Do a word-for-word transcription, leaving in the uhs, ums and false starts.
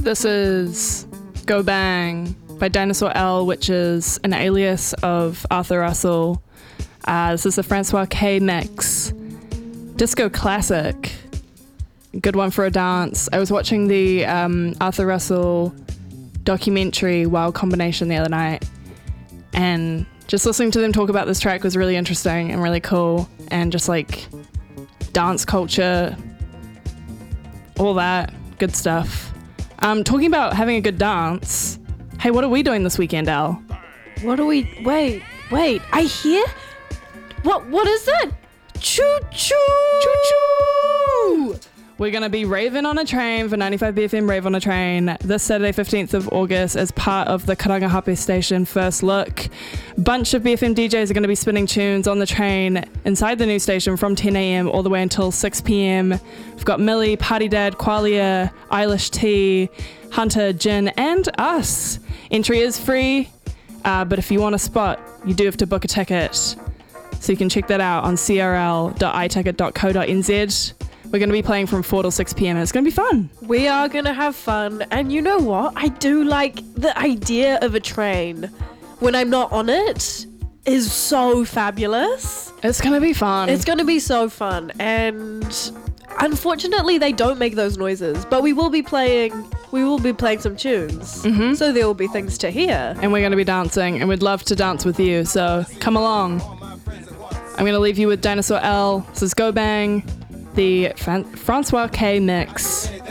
This is Go Bang by Dinosaur L, which is an alias of Arthur Russell. Uh, this is the Francois K mix. Disco classic. Good one for a dance. I was watching the um, Arthur Russell documentary Wild Combination the other night, and just listening to them talk about this track was really interesting and really cool, and just like dance culture, all that good stuff. Um, talking about having a good dance. Hey, what are we doing this weekend, Al? What are we... Wait, wait. I hear... What? What is that? Choo choo! Choo choo! We're going to be raving on a train for ninety-five B F M Rave on a Train this Saturday, fifteenth of August, as part of the Karangahape Station First Look. Bunch of B F M D Js are going to be spinning tunes on the train inside the new station from ten a.m. all the way until six p.m. We've got Millie, Party Dad, Qualia, Eilish T, Hunter, Jin, and us. Entry is free, uh, but if you want a spot, you do have to book a ticket. So you can check that out on c r l dot i ticket dot co dot n z. We're going to be playing from four till six p.m. and it's going to be fun. We are going to have fun. And you know what? I do like the idea of a train when I'm not on it is so fabulous. It's going to be fun. It's going to be so fun. And unfortunately, they don't make those noises. But we will be playing... We will be playing some tunes. Mm-hmm. So there will be things to hear. And we're going to be dancing. And we'd love to dance with you. So come along. I'm going to leave you with Dinosaur L. This is Go Bang. The Fran- Francois K mix.